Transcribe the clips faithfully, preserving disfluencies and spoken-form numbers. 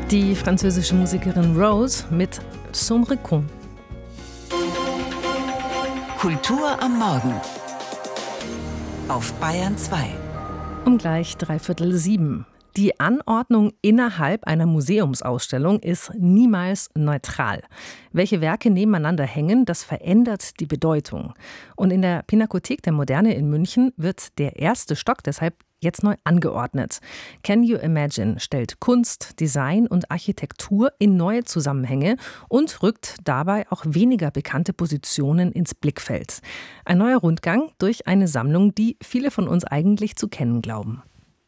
Die französische Musikerin Rose mit Sombre Con. Kultur am Morgen auf Bayern zwei. Um gleich dreiviertel sieben. Die Anordnung innerhalb einer Museumsausstellung ist niemals neutral. Welche Werke nebeneinander hängen, das verändert die Bedeutung. Und in der Pinakothek der Moderne in München wird der erste Stock deshalb jetzt neu angeordnet. Can You Imagine stellt Kunst, Design und Architektur in neue Zusammenhänge und rückt dabei auch weniger bekannte Positionen ins Blickfeld. Ein neuer Rundgang durch eine Sammlung, die viele von uns eigentlich zu kennen glauben.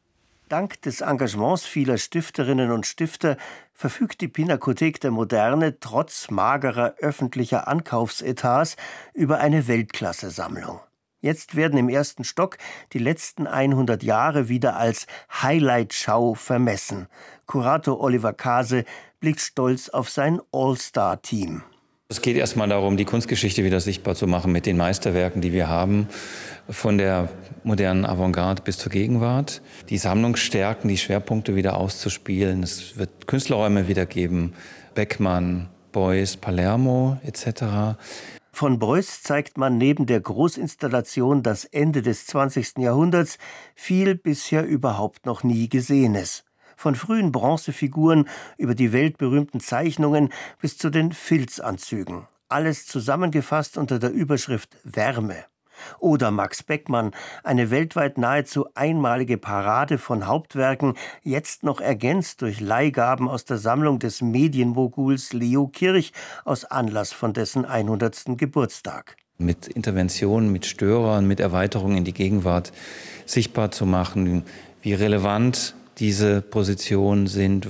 Dank des Engagements vieler Stifterinnen und Stifter verfügt die Pinakothek der Moderne trotz magerer öffentlicher Ankaufsetats über eine Weltklasse-Sammlung. Jetzt werden im ersten Stock die letzten hundert Jahre wieder als Highlight-Schau vermessen. Kurator Oliver Kase blickt stolz auf sein All-Star-Team. Es geht erstmal darum, die Kunstgeschichte wieder sichtbar zu machen mit den Meisterwerken, die wir haben, von der modernen Avantgarde bis zur Gegenwart. Die Sammlung stärken, die Schwerpunkte wieder auszuspielen. Es wird Künstlerräume wieder geben, Beckmann, Beuys, Palermo et cetera. Von Beuys zeigt man neben der Großinstallation das Ende des zwanzigsten Jahrhunderts viel bisher überhaupt noch nie Gesehenes. Von frühen Bronzefiguren über die weltberühmten Zeichnungen bis zu den Filzanzügen. Alles zusammengefasst unter der Überschrift Wärme. Oder Max Beckmann, eine weltweit nahezu einmalige Parade von Hauptwerken, jetzt noch ergänzt durch Leihgaben aus der Sammlung des Medienmoguls Leo Kirch aus Anlass von dessen hundertsten Geburtstag. Mit Interventionen, mit Störern, mit Erweiterungen in die Gegenwart sichtbar zu machen, wie relevant diese Positionen sind,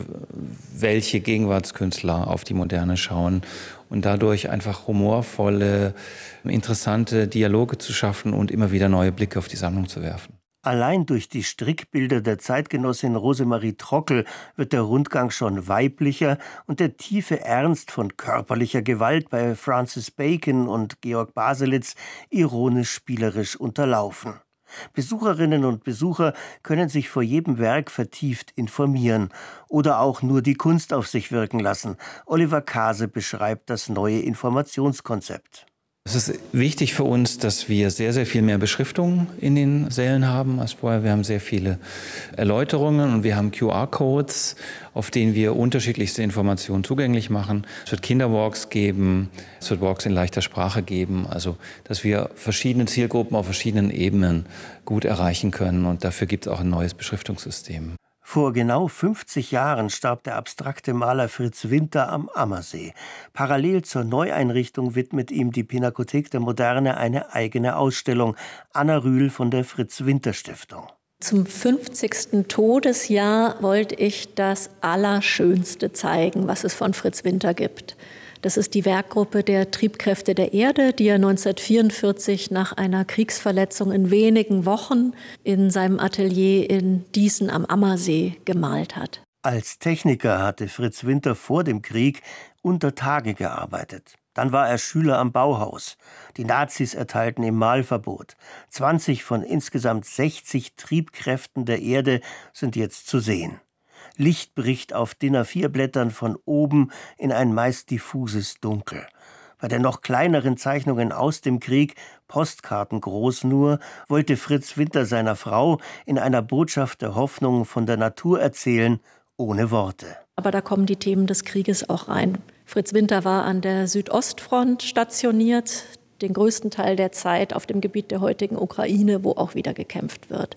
welche Gegenwartskünstler auf die Moderne schauen und dadurch einfach humorvolle, interessante Dialoge zu schaffen und immer wieder neue Blicke auf die Sammlung zu werfen. Allein durch die Strickbilder der Zeitgenossin Rosemarie Trockel wird der Rundgang schon weiblicher und der tiefe Ernst von körperlicher Gewalt bei Francis Bacon und Georg Baselitz ironisch-spielerisch unterlaufen. Besucherinnen und Besucher können sich vor jedem Werk vertieft informieren oder auch nur die Kunst auf sich wirken lassen. Oliver Kase beschreibt das neue Informationskonzept. Es ist wichtig für uns, dass wir sehr, sehr viel mehr Beschriftung in den Sälen haben als vorher. Wir haben sehr viele Erläuterungen und wir haben Q R-Codes, auf denen wir unterschiedlichste Informationen zugänglich machen. Es wird Kinderwalks geben, es wird Walks in leichter Sprache geben, also dass wir verschiedene Zielgruppen auf verschiedenen Ebenen gut erreichen können. Und dafür gibt es auch ein neues Beschriftungssystem. Vor genau fünfzig Jahren starb der abstrakte Maler Fritz Winter am Ammersee. Parallel zur Neueinrichtung widmet ihm die Pinakothek der Moderne eine eigene Ausstellung. Anna Rühl von der Fritz-Winter-Stiftung. Zum fünfzigsten Todesjahr wollte ich das Allerschönste zeigen, was es von Fritz Winter gibt. Das ist die Werkgruppe der Triebkräfte der Erde, die er neunzehnhundertvierundvierzig nach einer Kriegsverletzung in wenigen Wochen in seinem Atelier in Dießen am Ammersee gemalt hat. Als Techniker hatte Fritz Winter vor dem Krieg unter Tage gearbeitet. Dann war er Schüler am Bauhaus. Die Nazis erteilten ihm Malverbot. zwanzig von insgesamt sechzig Triebkräften der Erde sind jetzt zu sehen. Licht bricht auf D I N A vier Blättern von oben in ein meist diffuses Dunkel. Bei den noch kleineren Zeichnungen aus dem Krieg, Postkarten groß nur, wollte Fritz Winter seiner Frau in einer Botschaft der Hoffnung von der Natur erzählen, ohne Worte. Aber da kommen die Themen des Krieges auch rein. Fritz Winter war an der Südostfront stationiert, den größten Teil der Zeit auf dem Gebiet der heutigen Ukraine, wo auch wieder gekämpft wird.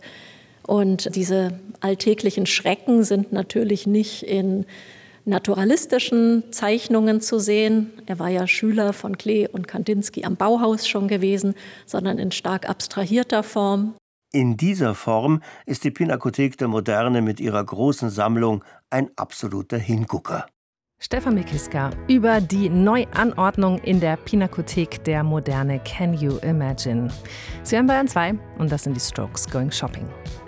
Und diese alltäglichen Schrecken sind natürlich nicht in naturalistischen Zeichnungen zu sehen. Er war ja Schüler von Klee und Kandinsky am Bauhaus schon gewesen, sondern in stark abstrahierter Form. In dieser Form ist die Pinakothek der Moderne mit ihrer großen Sammlung ein absoluter Hingucker. Stefan Mikiska über die Neuanordnung in der Pinakothek der Moderne Can You Imagine? Sie hören Bayern zwei und das sind die Strokes Going Shopping.